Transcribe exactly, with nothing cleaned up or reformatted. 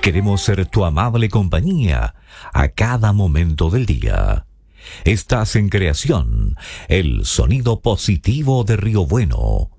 Queremos ser tu amable compañía a cada momento del día. Estás en Creación, el sonido positivo de Río Bueno.